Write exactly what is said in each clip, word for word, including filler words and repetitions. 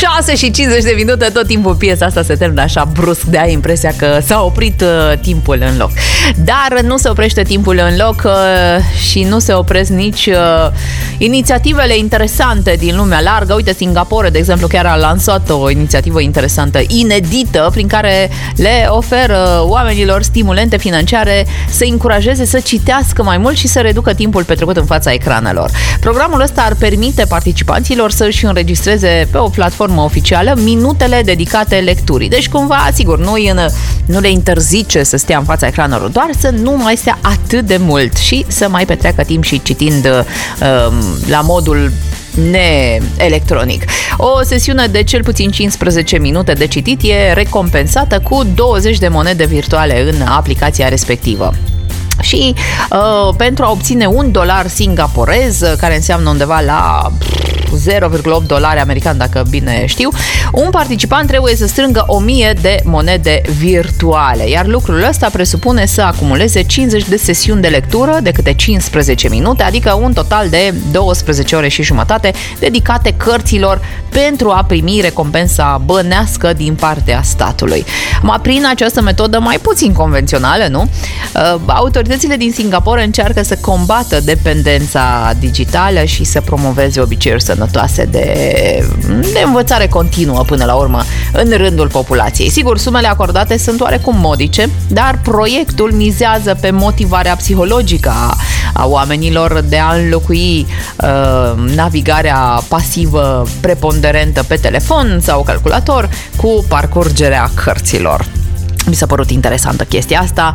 șase și cincizeci de minute, tot timpul piesa asta se termină așa brusc, de ai impresia că s-a oprit uh, timpul în loc. Dar nu se oprește timpul în loc uh, și nu se opresc nici uh, inițiativele interesante din lumea largă. Uite, Singapore, de exemplu, chiar a lansat o inițiativă interesantă, inedită, prin care le oferă oamenilor stimulente financiare să încurajeze să citească mai mult și să reducă timpul petrecut în fața ecranelor. Programul ăsta ar permite participanților să își înregistreze pe o platformă oficială minutele dedicate lecturii. Deci, cumva, sigur, nu, în, nu le interzice să stea în fața ecranelor, doar să nu mai stea atât de mult și să mai petreacă timp și citind uh, la modul neelectronic. O sesiune de cel puțin cincisprezece minute de citit e recompensată cu douăzeci de monede virtuale în aplicația respectivă. Și uh, pentru a obține un dolar singaporez, care înseamnă undeva la zero virgulă opt dolari americani, dacă bine știu, un participant trebuie să strângă o mie de monede virtuale, iar lucrul ăsta presupune să acumuleze cincizeci de sesiuni de lectură de câte cincisprezece minute, adică un total de douăsprezece ore și jumătate dedicate cărților pentru a primi recompensa bănească din partea statului. Ma prin această metodă mai puțin convențională, nu? Autoritățile din Singapore încearcă să combată dependența digitală și să promoveze obiceiuri sănătoase de, de învățare continuă până la urmă în rândul populației. Sigur, sumele acordate sunt oarecum modice, dar proiectul mizează pe motivarea psihologică a, a oamenilor de a înlocui uh, navigarea pasivă preponderentă pe telefon sau calculator cu parcurgerea cărților. Mi s-a părut interesantă chestia asta.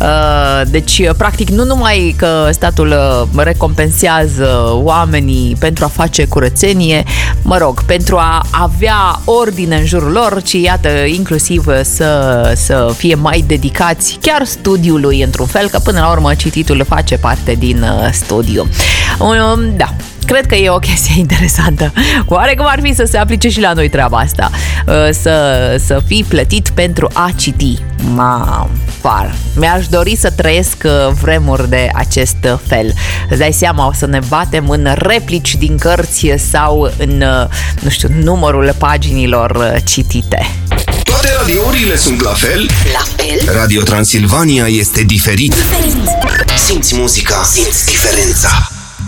Deci, practic, nu numai că statul recompensează oamenii pentru a face curățenie, mă rog, pentru a avea ordine în jurul lor, ci, iată, inclusiv să, să fie mai dedicați chiar studiului, într-un fel, că până la urmă cititul face parte din studiu. Da. Cred că e o chestie interesantă. Oare cum ar fi să se aplice și la noi treaba asta? Să, să fii plătit pentru a citi. Ma, par. Mi-aș dori să trăiesc vremuri de acest fel. Îți dai seama, o să ne batem în replici din cărți sau în, nu știu, numărul paginilor citite. Toate radiourile sunt la fel? La fel? Radio Transilvania este diferit. Diferit. Simți muzica, simți diferența.